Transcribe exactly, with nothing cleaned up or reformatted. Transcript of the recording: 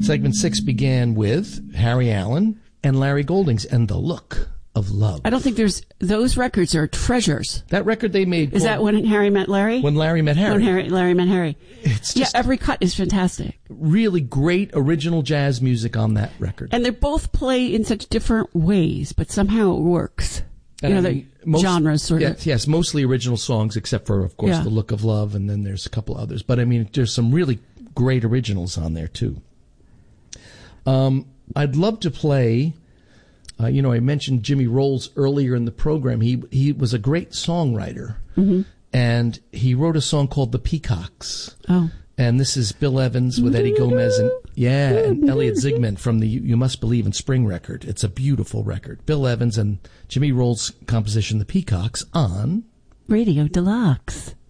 Segment six began with Harry Allen and Larry Goldings and The Look of Love. I don't think there's, those records are treasures. That record they made. Is that when Harry met Larry? When Larry met Harry. When Harry, Larry met Harry. It's yeah, just every cut is fantastic. Really great original jazz music on that record. And they both play in such different ways, but somehow it works. And you know, I mean, the most, genres sort yes, of. Yes, mostly original songs, except for, of course, Yeah. The Look of Love, and then there's a couple others. But, I mean, there's some really great originals on there, too. Um, I'd love to play... Uh, you know, I mentioned Jimmy Rolls earlier in the program. He he was a great songwriter, mm-hmm. and he wrote a song called "The Peacocks." Oh, and this is Bill Evans with Eddie Gomez and yeah, and Elliot Zigman from the "You Must Believe in Spring" record. It's a beautiful record. Bill Evans and Jimmy Rolls' composition "The Peacocks" on Radio Deluxe.